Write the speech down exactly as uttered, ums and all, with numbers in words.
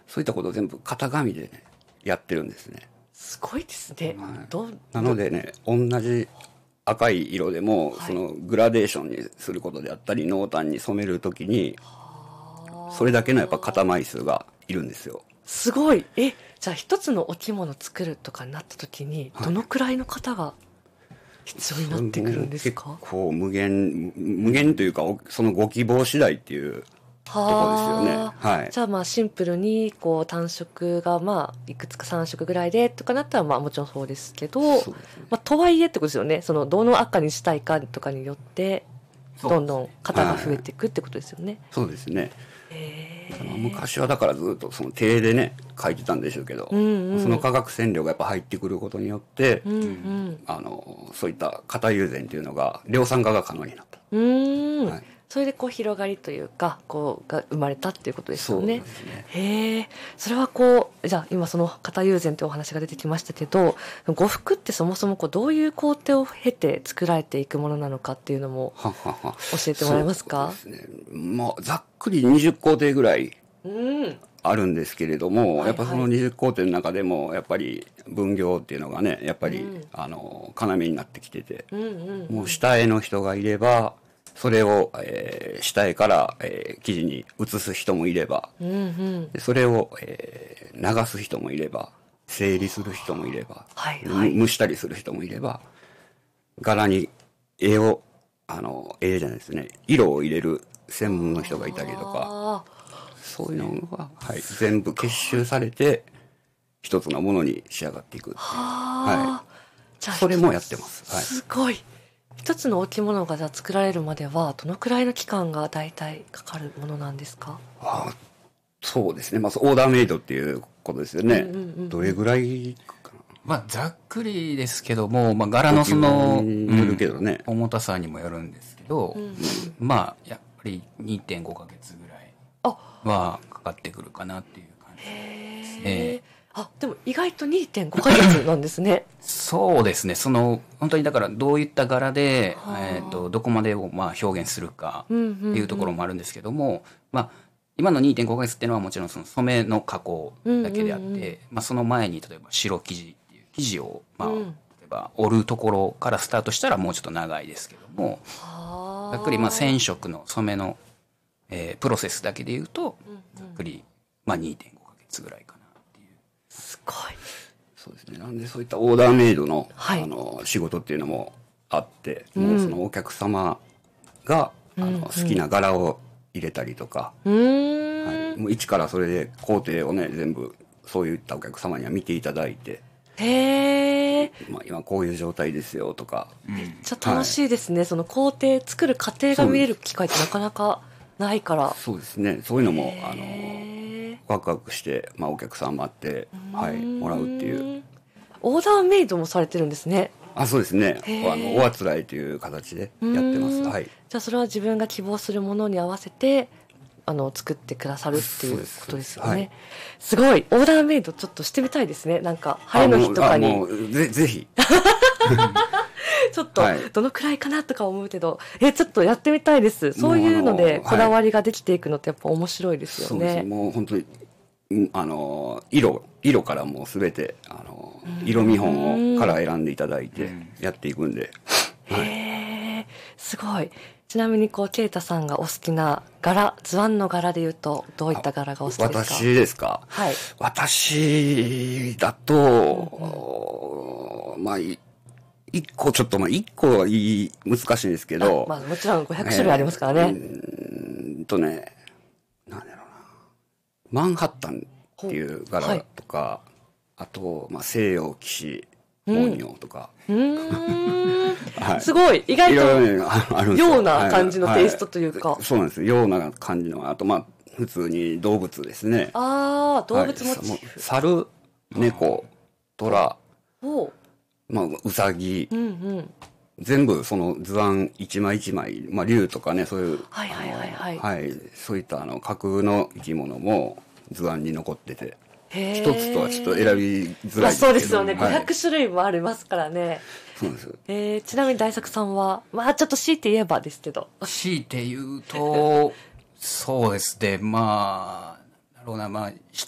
そういったことを全部型紙でね、やってるんですね。 すごいですね。 はい、 どなのでね、同じ赤い色でも、 はい、 そのグラデーションにすることであったり、濃淡に染めるときに、それだけのやっぱ型枚数がいるんですよ。 すごい。え、じゃあ一つのお着物作るとかになったときに、どのくらいの方が必要になってくるんですか？ 結構無限、無限というか、そのご希望次第っていうところですよね。はい。 じゃあまあシンプルにこう単色がまあいくつかさん色ぐらいでとかなったらまあもちろんそうですけど、ね、まあとはいえってことですよね。そのどの赤にしたいかとかによってどんどん型が増えていくってことですよね。 そうですね。 へ昔はだからずっとその手でね書いてたんでしょうけど、うんうん、その化学染料がやっぱ入ってくることによって、うんうん、あのそういった型友禅というのが量産化が可能になった。 うーん、はい、それでこう広がりというかこうが生まれたっていうことですよね。 そうですね。 へえ、それはこうじゃあ今その型友禅というお話が出てきましたけど、呉服ってそもそもこうどういう工程を経て作られていくものなのかっていうのも教えてもらえますか？ そうですね。まあざっくりにじゅっこうていぐらいあるんですけれども、うん、やっぱそのにじゅっこうていの中でもやっぱり分業っていうのがねやっぱり、うん、あの要になってきてて、うんうんうん、もう下絵の人がいればそれを、えー、下絵から、えー、生地に写す人もいれば、うんうん、でそれを、えー、流す人もいれば整理する人もいれば、はいはい、蒸したりする人もいれば柄に絵をあの絵じゃないですね色を入れる専門の人がいたりとかそういうのが、はい、全部結集されて一つのものに仕上がっていくっていう、はい、じゃあそれもやってます。はい、 すごい。一つのお着物がじゃあ作られるまではどのくらいの期間が大体かかるものなんですか？ あそうですね、まあ、オーダーメイドっていうことですよね、うんうんうん、どれぐらいかな。 まあざっくりですけども、まあ、柄のその、 るけどね、 うん、重たさにもよるんですけど、うんうん、まあやっぱり にてんごかげつぐらいはかかってくるかなっていう感じですね。 あ、でも意外と にてんごかげつなんですね。 そうですね。その、本当にだからどういった柄で、えっと、どこまでをまあ表現するかっていうところもあるんですけども、うんうんうん、まあ、今の にてんごかげつっていうのはもちろんその染めの加工だけであって、うんうんうん、まあその前に例えば白生地っていう生地を、まあ、例えば織るところからスタートしたらもうちょっと長いですけども、ざっくりまあ染色の染めの、えー、プロセスだけで言うと、ざっくりまあ にてんごかげつぐらいかな。 すごい。 そうですね。なんでそういったオーダーメイドの、はい、あの仕事っていうのもあって、うん、もうそのお客様が、うん、あの好きな柄を入れたりとか、うん、はい、もう一からそれで工程をね全部そういったお客様には見ていただいて、 へえ。 まあ今こういう状態ですよとか、 めっちゃ楽しいですね。はい、その工程作る過程が見れる機会ってなかなかないから。 そうですね。そういうのもあの。ワクワクして、まあ、お客さん待って、はい、もらうっていう。 オーダーメイドもされてるんですね。 あ、そうですね。あのおあつらいという形でやってます。はい。 じゃあそれは自分が希望するものに合わせてあの作ってくださるっていうことですよね。はい、すごい。オーダーメイドちょっとしてみたいですね。なんか晴れの日とかに。 あもうぜぜひ。 ちょっとどのくらいかなとか思うけど、えちょっとやってみたいです。そういうのでこだわりができていくのってやっぱ面白いですよね。 そうです。もう本当にあの色色からもうすべてあの色見本をから選んでいただいてやっていくんで。 うん、はい、へえ、すごい。ちなみにこうケイタさんがお好きな柄、図案の柄でいうとどういった柄がお好きですか？ 私ですか。はい。私だと、うんうん、まあ一個ちょっとまあ一個はいい難しいんですけど、 まあもちろんごひゃくしゅるいありますからね。 えー、うんとね、なんだろうな、マンハッタンっていう柄とか、はい、あとまあ西洋騎士文様とか、 うん、はい、すごい意外とような感じのテイストというか、 はいはい、そうなんですよ。ような感じの、あとまあ普通に動物ですね。 ああ、動物モチーフ。 猿、猫、虎、まあ、うさぎ、うんうん、全部その図案一枚一枚、まあ、竜とかね、そういう、 はいはいはいはい。 はい、そういったあの架空の生き物も図案に残ってて、一つとはちょっと選びづらいですけど、まあ、 そうですよね、はい、ごひゃくしゅるいもありますからね。 そうです。 えー、ちなみに大作さんは、まあちょっと強いて言えばですけど。 強いて言うと、そうですね、まあ、だろうな、まあ、